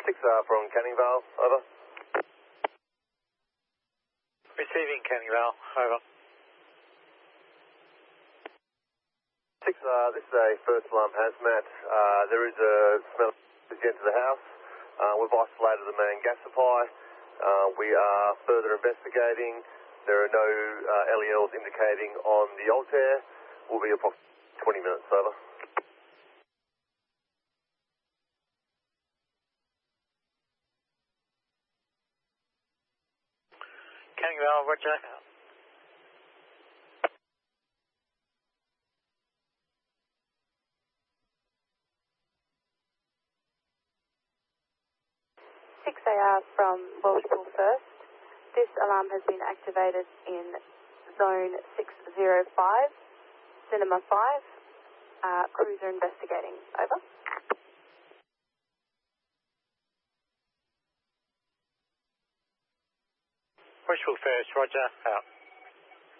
6R from Canning Vale, over. Receiving Canning Vale, over. 6R, this is a first alarm hazmat. There is a smell as you enter the house. We've isolated the main gas supply. We are further investigating. There are no LELs indicating on the Altair. Will be approximately 20 minutes, over. Canning Vale, roger. AR from Welshpool First. This alarm has been activated in Zone 605, Cinema 5. Crews are investigating. Over. Welshpool First, roger, out.